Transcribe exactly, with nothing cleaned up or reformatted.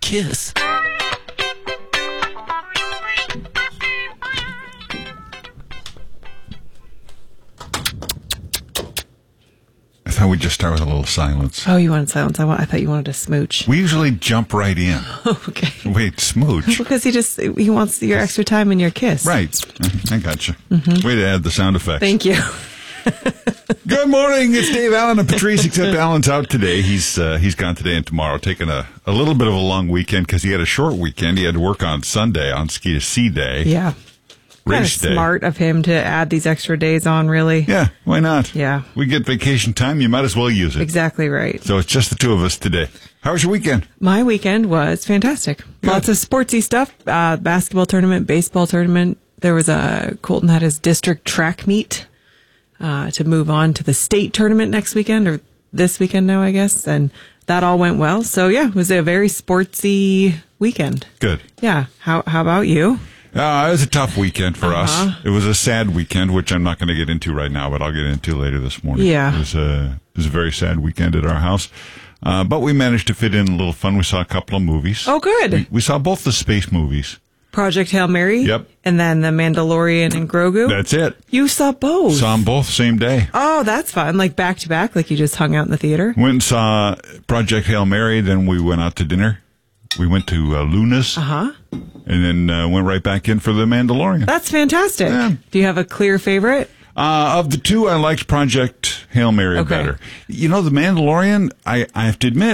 Kiss. I thought we'd just start with a little silence. Oh, you wanted silence. I, want, I thought you wanted a smooch. We usually jump right in. Okay. Wait, smooch? Because he just, he wants your extra time in your kiss. Right. I gotcha. Mm-hmm. Way to add the sound effects. Thank you. Good morning. It's Dave Allen and Patrice, except Allen's out today. He's uh, he's gone today and tomorrow, taking a, a little bit of a long weekend because he had a short weekend. He had to work on Sunday on Ski to Sea Day. Yeah. Kind of Race day. smart of him to add these extra days on, really. Yeah, why not? Yeah. We get vacation time. You might as well use it. Exactly right. So it's just the two of us today. How was your weekend? My weekend was fantastic. Good. Lots of sportsy stuff. Uh, basketball tournament, baseball tournament. There was a, Colton had his district track meet uh, to move on to the state tournament next weekend, or this weekend now, I guess. And that all went well. So, yeah, it was a very sportsy weekend. Good. Yeah. How, how about you? Uh, it was a tough weekend for Uh-huh. us. It was a sad weekend, which I'm not going to get into right now, but I'll get into later this morning. Yeah. It was a, it was a very sad weekend at our house. Uh, but we managed to fit in a little fun. We saw a couple of movies. Oh, good. We, we saw both the space movies. Project Hail Mary. Yep. And then The Mandalorian and Grogu. That's it. You saw both. Saw them both same day. Oh, that's fun. Like back to back, like you just hung out in the theater. Went and saw Project Hail Mary, then we went out to dinner. We went to uh, Luna's. Uh-huh. And then uh, went right back in for The Mandalorian. That's fantastic. Yeah. Do you have a clear favorite? Uh, of the two, I liked Project Hail Mary Okay. better. You know, The Mandalorian, I, I have to admit,